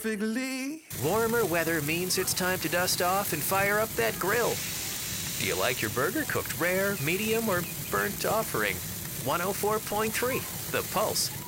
perfectly. Warmer weather means it's time to dust off and fire up that grill. Do you like your burger cooked rare, medium, or burnt offering? 104.3, The Pulse.